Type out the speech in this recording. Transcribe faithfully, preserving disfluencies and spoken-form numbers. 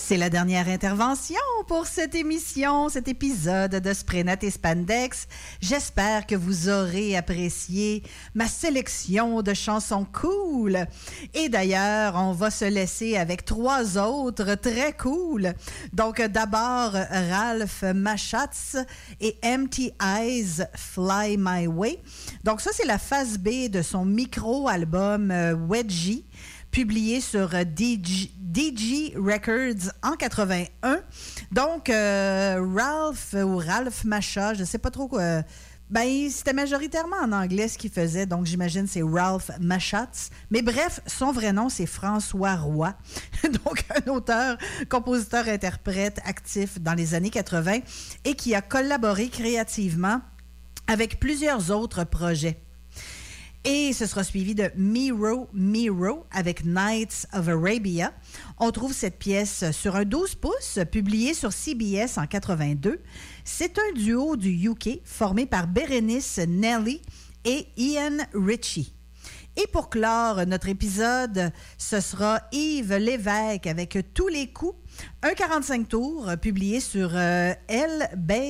C'est la dernière intervention pour cette émission, cet épisode de Spraynet et Spandex. J'espère que vous aurez apprécié ma sélection de chansons cool. Et d'ailleurs, on va se laisser avec trois autres très cool. Donc d'abord, Ralph Machatz et Empty Eyes Fly My Way. Donc ça, c'est la phase B de son micro-album euh, Wedgie, publié sur D G, D G Records en quatre-vingt-un. Donc, euh, Ralph ou Ralph Machatz, je ne sais pas trop quoi. Ben, c'était majoritairement en anglais ce qu'il faisait, donc j'imagine c'est Ralph Machatz. Mais bref, son vrai nom, c'est François Roy. Donc, un auteur, compositeur, interprète actif dans les années quatre-vingt et qui a collaboré créativement avec plusieurs autres projets. Et ce sera suivi de Miro Miro avec Nights of Arabia. On trouve cette pièce sur un douze pouces publié sur C B S en quatre-vingt-deux. C'est un duo du U K formé par Berenice Nelly et Ian Ritchie. Et pour clore notre épisode, ce sera Yves Lévesque avec Tous les coups, un quarante-cinq tours publié sur euh, L B